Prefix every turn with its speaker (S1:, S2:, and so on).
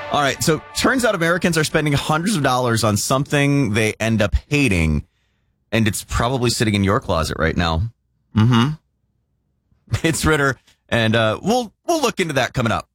S1: All right. So turns out Americans are spending hundreds of dollars on something they end up hating. And it's probably sitting in your closet right now. Mm-hmm. It's Ritter. And we'll look into that coming up.